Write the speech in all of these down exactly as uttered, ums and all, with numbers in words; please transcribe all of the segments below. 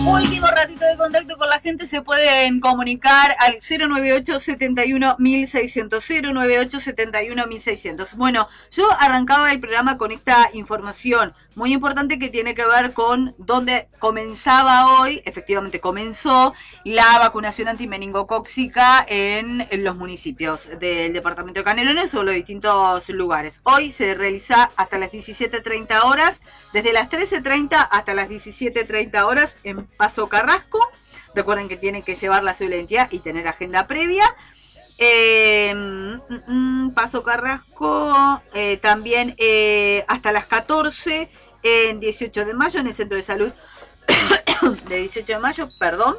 Último ratito de contacto con la gente, se pueden comunicar al cero nueve ocho, setenta y uno, mil seiscientos, cero nueve ocho, setenta y uno, mil seiscientos. Bueno, yo arrancaba el programa con esta información muy importante que tiene que ver con dónde comenzaba hoy, efectivamente comenzó la vacunación antimeningocóxica en, en los municipios del departamento de Canelones o los distintos lugares. Hoy se realiza hasta las diecisiete treinta horas, desde las trece treinta hasta las diecisiete treinta horas en Paso Carrasco. Recuerden que tienen que llevar la cédula de identidad y tener agenda previa. Eh, Paso Carrasco, eh, también eh, hasta las catorce en dieciocho de mayo en el Centro de Salud de dieciocho de mayo, perdón.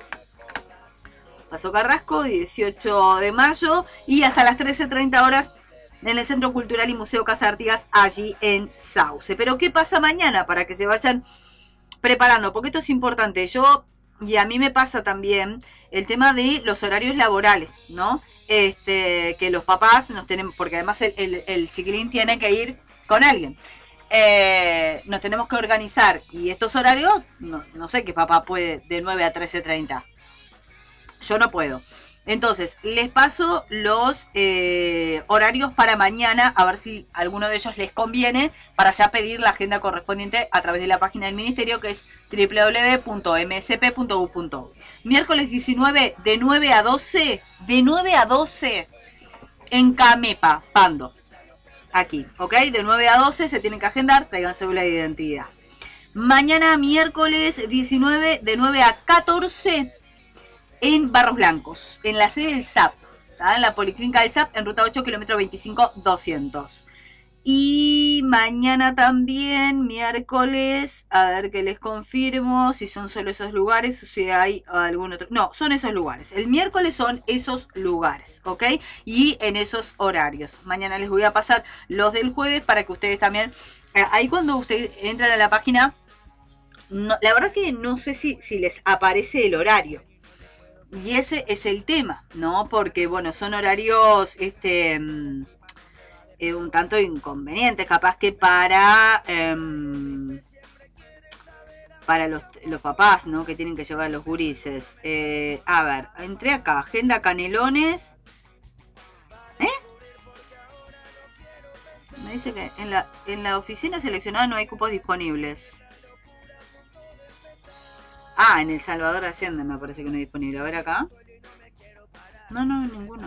Paso Carrasco, dieciocho de mayo, y hasta las trece treinta horas en el Centro Cultural y Museo Casa de Artigas, allí en Sauce. Pero ¿qué pasa mañana? Para que se vayan preparando, porque esto es importante. Yo, y a mí me pasa también, el tema de los horarios laborales, ¿no? Este, que los papás nos tenemos, porque además el, el, el chiquilín tiene que ir con alguien. Eh, nos tenemos que organizar, y estos horarios, no, no sé qué papá puede de nueve a trece treinta. Yo no puedo. Entonces, les paso los eh, horarios para mañana, a ver si alguno de ellos les conviene, para ya pedir la agenda correspondiente a través de la página del ministerio, que es doble u doble u doble u punto m s p punto u punto u y. Miércoles diecinueve, de nueve a doce, de nueve a doce, en Camepa, Pando. Aquí, ¿ok? De nueve a doce se tienen que agendar, traigan cédula de identidad. Mañana, miércoles diecinueve, de nueve a catorce, en Barros Blancos, en la sede del S A P, ¿tá? En la Policlínica del S A P, en ruta ocho, kilómetro veinticinco, doscientos. Y mañana también, miércoles, a ver que les confirmo si son solo esos lugares o si hay algún otro. No, son esos lugares. El miércoles son esos lugares, ¿ok? Y en esos horarios. Mañana les voy a pasar los del jueves para que ustedes también... Ahí cuando ustedes entran a la página, no, la verdad que no sé si, si les aparece el horario. Y ese es el tema, ¿no? Porque, bueno, son horarios este, eh, un tanto inconvenientes, capaz que para eh, para los, los papás, ¿no? Que tienen que llevar los gurises. Eh, a ver, entré acá, agenda Canelones. ¿Eh? Me dice que en la, en la oficina seleccionada no hay cupos disponibles. Ah, en El Salvador Allende me parece que no es disponible. A ver acá. No, no, ninguno.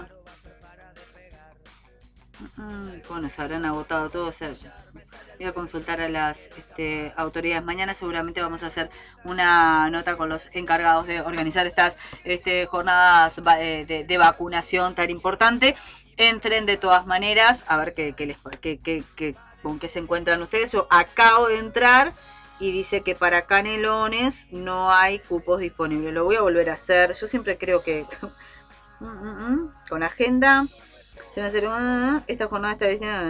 Bueno, se habrán agotado todos. O sea, voy a consultar a las este, autoridades. Mañana seguramente vamos a hacer una nota con los encargados de organizar estas este, jornadas de, de vacunación tan importante. Entren de todas maneras a ver qué, qué les, qué, qué, qué, con qué se encuentran ustedes. Yo acabo de entrar y dice que para Canelones no hay cupos disponibles. Lo voy a volver a hacer. Yo siempre creo que con agenda se va a hacer esta jornada está diciendo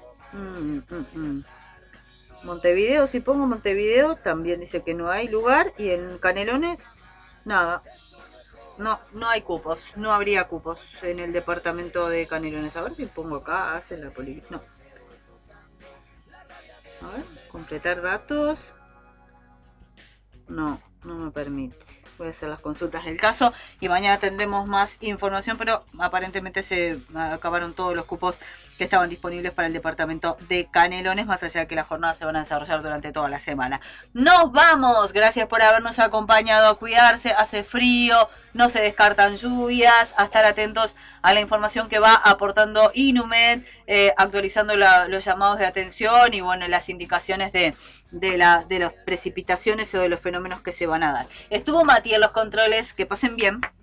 Montevideo. Si pongo Montevideo también dice que no hay lugar, y en Canelones nada. No, no hay cupos. No habría cupos en el departamento de Canelones. A ver si pongo acá, hace la poli. No. A ver, completar datos. No, no me permite. Voy a hacer las consultas del caso y mañana tendremos más información, pero aparentemente se acabaron todos los cupos que estaban disponibles para el departamento de Canelones, más allá de que las jornadas se van a desarrollar durante toda la semana. ¡Nos vamos! Gracias por habernos acompañado. A cuidarse, hace frío, no se descartan lluvias, a estar atentos a la información que va aportando Inumet, eh, actualizando la, los llamados de atención y bueno, las indicaciones de, de, la, de las precipitaciones o de los fenómenos que se van a dar. Estuvo Mati en los controles, que pasen bien.